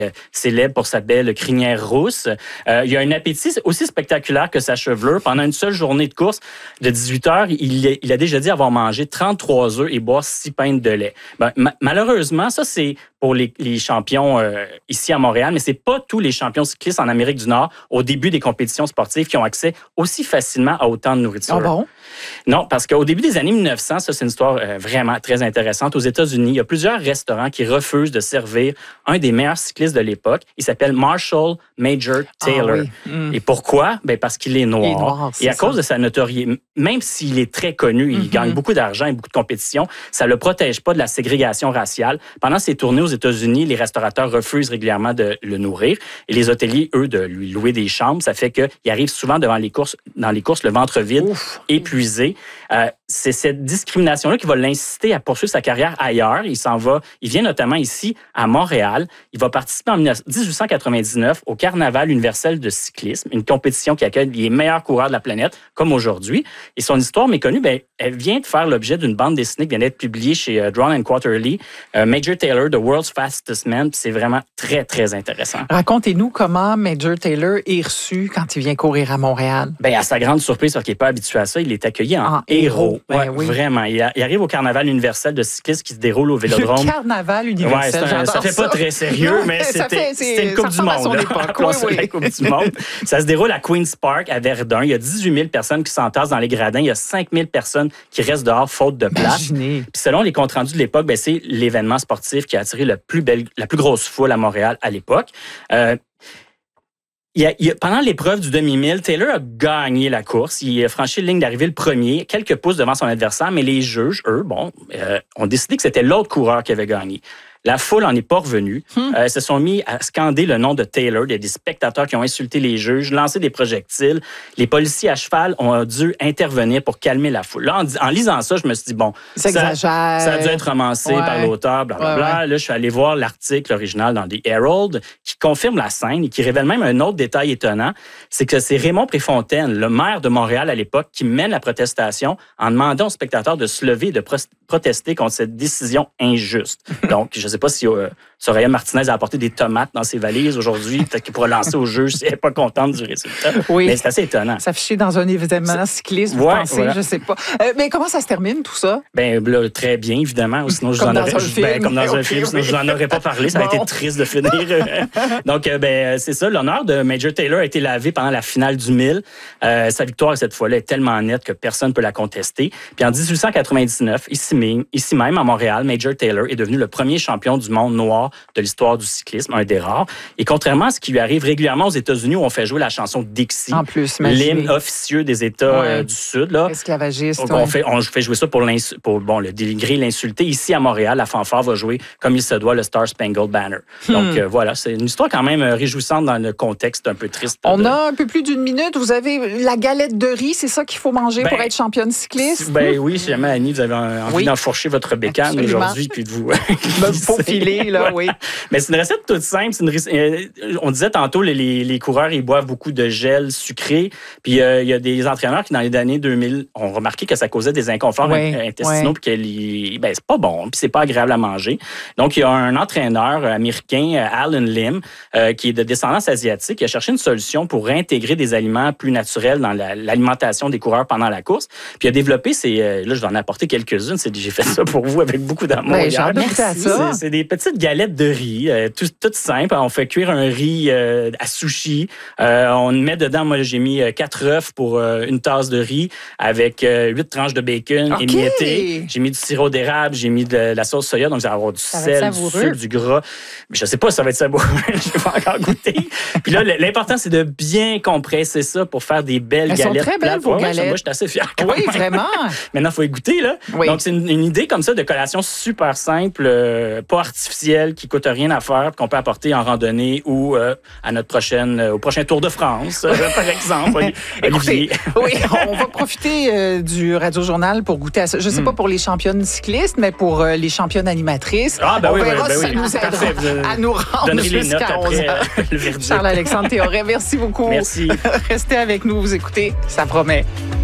célèbre pour sa belle crinière rousse. Il a un appétit aussi spectaculaire que sa chevelure. Pendant une seule journée de course de 18 heures, il a déjà dit avoir mangé 33 œufs et boire 6 pintes de lait. Malheureusement, ça, c'est pour les champions ici à Montréal, mais c'est pas tous les champions cyclistes en Amérique du Nord au début des compétitions sportives qui ont accès aussi facilement à autant de nourriture. Ah bon? Non, parce qu'au début des années 1900, ça c'est une histoire vraiment très intéressante. Aux États-Unis, il y a plusieurs restaurants qui refusent de servir un des meilleurs cyclistes de l'époque. Il s'appelle Marshall Major Taylor. Et pourquoi? Parce qu'il est noir. Il est noir, et à cause de sa notoriété, même s'il est très connu, il gagne beaucoup d'argent et beaucoup de compétitions, ça ne le protège pas de la ségrégation raciale. Pendant ses tournées aux États-Unis, les restaurateurs refusent régulièrement de le nourrir et les hôteliers, eux, de lui louer des chambres. Ça fait qu'il arrive souvent dans les courses le ventre vide, épuisé. C'est cette discrimination-là qui va l'inciter à poursuivre sa carrière ailleurs. Il vient notamment ici à Montréal. Il va participer en 1899 au Carnaval universel de cyclisme, une compétition qui accueille les meilleurs coureurs de la planète, comme aujourd'hui. Et son histoire méconnue, elle vient de faire l'objet d'une bande dessinée qui vient d'être publiée chez Drawn & Quarterly, Major Taylor, The World's Fastest Man. C'est vraiment très, très intéressant. Racontez-nous comment Major Taylor est reçu quand il vient courir à Montréal. À sa grande surprise, parce qu'il n'est pas habitué à ça, il est accueilli en héros. Oui. Vraiment. Il arrive au Carnaval universel de cyclisme qui se déroule au Vélodrome. Le Carnaval universel, ça fait pas très sérieux, non, mais c'était une Coupe du Monde. La Coupe du Monde. Ça se déroule à Queen's Park, à Verdun. Il y a 18 000 personnes qui s'entassent dans les gradins. Il y a 5 000 personnes qui restent dehors faute de place. Puis selon les comptes rendus de l'époque, c'est l'événement sportif qui a attiré la plus grosse foule à Montréal à l'époque. Pendant l'épreuve du demi-mille, Taylor a gagné la course. Il a franchi la ligne d'arrivée le premier, quelques pouces devant son adversaire, mais les juges, eux, ont décidé que c'était l'autre coureur qui avait gagné. La foule en est pas revenue. Se sont mis à scander le nom de Taylor. Il y a des spectateurs qui ont insulté les juges, lancé des projectiles. Les policiers à cheval ont dû intervenir pour calmer la foule. Là, en lisant ça, je me suis dit, ça a dû être romancé par l'auteur, blablabla. Là, je suis allé voir l'article original dans The Herald qui confirme la scène et qui révèle même un autre détail étonnant. C'est que c'est Raymond Préfontaine, le maire de Montréal à l'époque, qui mène la protestation en demandant aux spectateurs de se lever et de protester contre cette décision injuste. Donc, je ne sais pas si Soraya Martinez a apporté des tomates dans ses valises aujourd'hui. Peut-être qu'il pourra lancer au juge si elle n'est pas contente du résultat. Oui. Mais c'est assez étonnant. S'afficher dans un événement cycliste, vous pensez, voilà. Je ne sais pas. Mais comment ça se termine, tout ça? Là, très bien, évidemment. Sinon, je vous en aurais... comme dans un film, sinon je n'en aurais pas parlé. Ça aurait été triste de finir. Donc, c'est ça. L'honneur de Major Taylor a été lavé pendant la finale du 1000. Sa victoire, cette fois-là, est tellement nette que personne ne peut la contester. Puis en 1899, ici même, à Montréal, Major Taylor est devenu le premier champion du monde noir de l'histoire du cyclisme, un des rares. Et contrairement à ce qui lui arrive régulièrement aux États-Unis, où on fait jouer la chanson Dixie, en plus, l'hymne officieux des États du Sud. Là, esclavagiste. On fait jouer ça pour le dénigrer, l'insulter. Ici, à Montréal, la fanfare va jouer, comme il se doit, le Star Spangled Banner. Donc, voilà, c'est une histoire quand même réjouissante dans le contexte un peu triste. On a un peu plus d'une minute. Vous avez la galette de riz, c'est ça qu'il faut manger pour être championne cycliste? Oui, si jamais, Annie, vous avez envie d'enfourcher votre bécane aujourd'hui, puis de vous... faufiler, là, oui. Mais c'est une recette toute simple. On disait tantôt, les coureurs, ils boivent beaucoup de gel sucré. Puis il y a des entraîneurs qui, dans les années 2000, ont remarqué que ça causait des inconforts intestinaux, puis que c'est pas bon, puis c'est pas agréable à manger. Donc, il y a un entraîneur américain, Alan Lim, qui est de descendance asiatique, qui a cherché une solution pour réintégrer des aliments plus naturels dans l'alimentation des coureurs pendant la course. Puis il a développé là, je vais en apporter quelques-unes. J'ai fait ça pour vous avec beaucoup d'amour. C'est des petites galettes de riz, toutes simples. On fait cuire un riz à sushi. On met dedans, moi, j'ai mis 4 œufs pour une tasse de riz avec 8 tranches de bacon émiettées. J'ai mis du sirop d'érable, j'ai mis de la sauce soya, donc ça va avoir du sel, du sucre, du gras. Mais je sais pas si ça va être savoureux. Je vais pas encore goûter. Puis là, l'important, c'est de bien compresser ça pour faire des belles galettes. Elles sont très belles, vos galettes. Moi, je suis assez fier. Oui, vraiment. Maintenant, il faut y goûter, là. Oui. Donc, c'est une idée comme ça de collation super simple, pas artificielle, qui coûte rien à faire, qu'on peut apporter en randonnée ou à au prochain Tour de France, par exemple. Écoutez, oui, on va profiter du Radio-Journal pour goûter à ça. Je ne sais pas pour les championnes cyclistes, mais pour les championnes animatrices. On verra si ça nous aide à nous rendre jusqu'à 11h. Charles-Alexandre Théoret, merci beaucoup. Merci. Restez avec nous, vous écoutez, ça promet.